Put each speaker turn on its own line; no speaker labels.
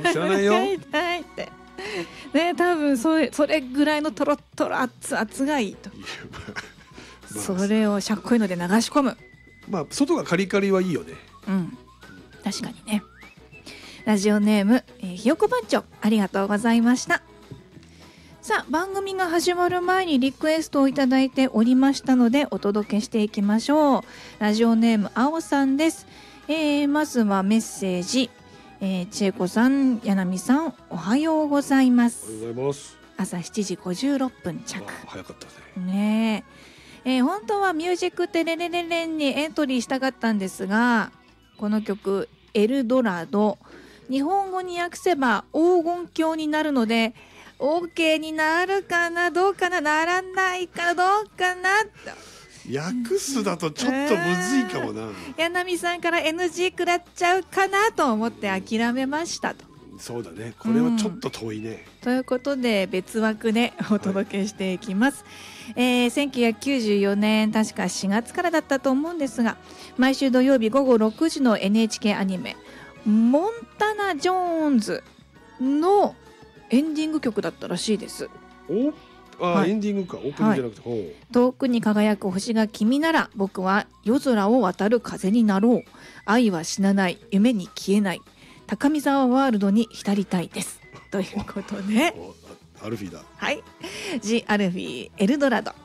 知らないよ。
買いたいってね、多分それぐらいのトロットロ熱々がいいと、それをしゃっこいので流し込む。
まあ外がカリカリはいいよね。
確かにね。ラジオネーム、ひよこ番長、ありがとうございました。さあ、番組が始まる前にリクエストをいただいておりましたのでお届けしていきましょう。ラジオネームあおさんです。まずはメッセージ、ちえこさん、やなみさん、おはようございます。
おはようございます。
朝7時56分着。
早かったね。
ねえ、本当はミュージックテレレレレンにエントリーしたかったんですが、この曲エルドラド、日本語に訳せば黄金鏡になるので OK になるかなどうかな、ならないかどうかなと、
訳すだとちょっとむずいかもな。
柳さんから NG 食らっちゃうかなと思って諦めましたと。
そうだね、これはちょっと遠いね。
ということで別枠でお届けしていきます。1994年確か4月からだったと思うんですが、毎週土曜日午後6時の NHK アニメモンタナ・ジョーンズのエンディング曲だったらしいです。
エンディングか、オープニングじゃなくて、
遠くに輝く星が君なら、僕は夜空を渡る風になろう、愛は死なない、夢に消えない、高見沢ワールドに浸りたいですということで、
アルフィーだ。
はい、ジ・アルフィーエルドラド